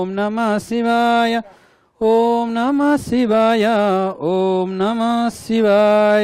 ओम नमः शिवाय ओम नमः शिवाय ओम नमः शिवाय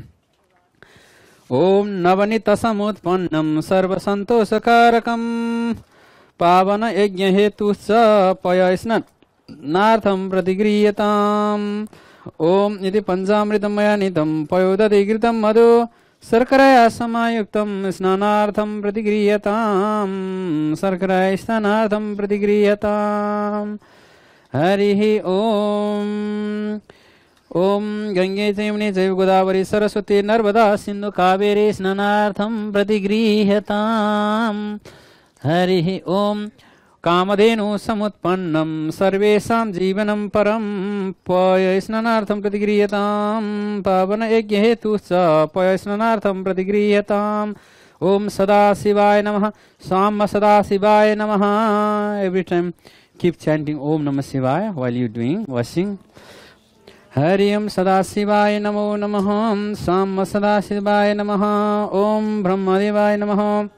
ओम नवनीत समुत्पन्नं सर्वसंतोषकारकं पावन यज्ञ हेतुश्च पयस्नानार्थं प्रतिगृह्यताम् ओम इति पंचामृतं मया नीतं पयोदधिकृतं मधु शर्कराया समायुक्तं स्नानार्थं प्रतिगृह्यताम् शर्कराया स्नानार्थं प्रतिगृह्यताम् हरिः ओम ओम गंगे च यमुने चैव गोदावरी सरस्वती नर्मदा सिंधु कावेरी स्नानार्थं प्रतिगृह्यताम् हरिः ओम कामधेनु समुत्पन्नं सर्वेषां जीवनं परं पय स्नानार्थं प्रतिगृह्यताम् पावन यज्ञ हेतुश्च पय स्नानार्थं प्रतिगृह्यताम् ओम सदाशिवाय नमः साम सदाशिवाय नमः every time keep chanting Om Namah Shivaya while you doing washing. Hari Om Sadasivaya Namo Namaha Sam Sadasivaya Namaha Om Brahmadevaya Namaha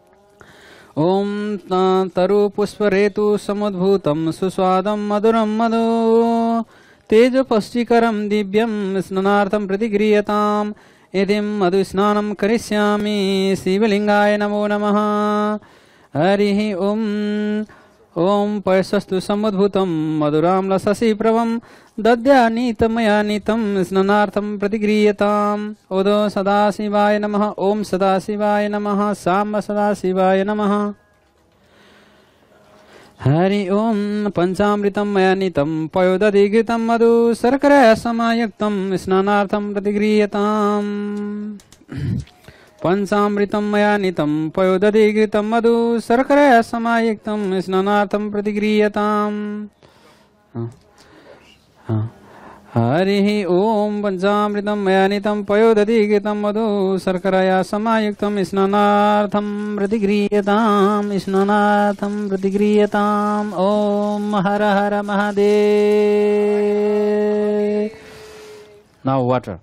Om Taru Pushparetu Samudbhutam Suswadam Maduram Madhu Tejo Pastikaram Divyam Snanartham Pratigriyatam Edim Madhu Snanam Karishyami Sivalingaya Namo Namaha Hari Om Om पैसस्तु समुद्भूतं मधुरां लससि प्रभं दद्यानीतमया नीतं स्नानार्थं प्रतिगृह्यताम् ओदो सदाशिवाय नमः ओम सदाशिवाय नमः साम सदाशिवाय नमः हरि ओम पंचामृतं मया नीतं पयोदधिकृतं मधु शर्कराया समायुक्तं स्नानार्थं प्रतिगृह्यताम् पंचामृतं मया नीतं पयोदधिकृतं मधु शर्कराया समायुक्तं स्नानार्थं प्रतिगृह्यताम् हरिः ओम पंचामृतं मया नीतं पयोदधिकृतं मधु शर्कराया समायुक्तं स्नानार्थं प्रतिगृह्यताम् स्नानार्थं प्रतिगृह्यताम् ओम हर हर Mahadev. Now water.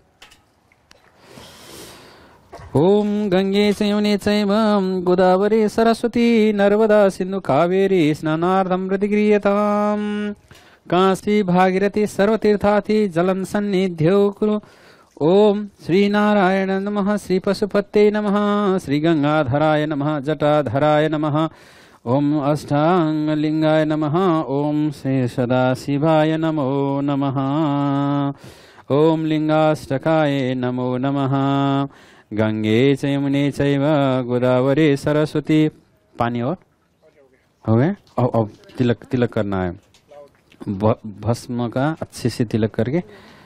Om Gange च यमुने चैव गोदावरी सरस्वती नर्मदा सिंधु कावेरी स्नानार्थं प्रतिगृह्यताम् काशी भागीरथी सर्वतीर्थाथी जलं सन्निध्यो कुरु. ओम श्री नारायण नमः श्री पशुपते नमः श्री गंगाधराय नमः जटाधराय नमः ओम अष्टांगलिंगाय नमः ओम श्री सदाशिवाय नमो नमः ओम लिंगाष्टकाय नमो नमः. गंगे च यमुने चैव गोदावरी सरस्वती. पानी और हो गए. अब तिलक तिलक करना है भस्म का अच्छे से तिलक करके.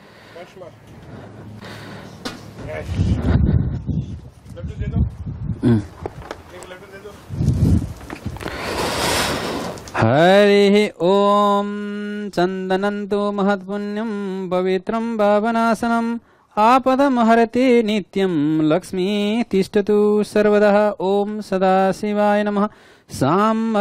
हरि ओम चंदनंतो महत्पुण्यम पवित्रम पावनासनम आपदमहरते नित्यं लक्ष्मी तिष्ठतु सर्वदा. ओम सदाशिवाय नमः. साम